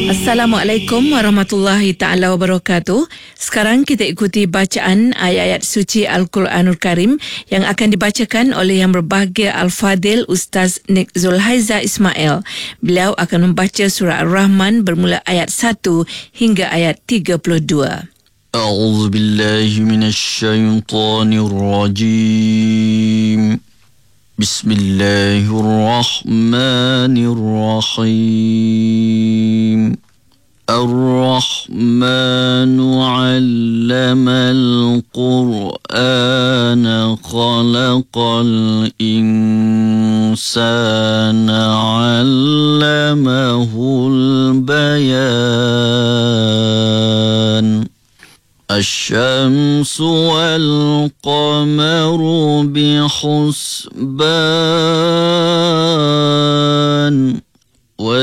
Assalamualaikum warahmatullahi ta'ala wabarakatuh. Sekarang kita ikuti bacaan ayat-ayat suci Al-Quranul Karim yang akan dibacakan oleh Yang Berbahagia Al-Fadil Ustaz Nik Zulhaiza Ismail. Beliau akan membaca surah Ar-Rahman bermula ayat 1 hingga ayat 32. A'udzu billahi minasyaitonir rajim. Bismillahirrahmanirrahim. Ar-Rahmanu 'allamal Qur'ana khalaqal insana 'allamahul bayan. الشمس والقمر بحسبان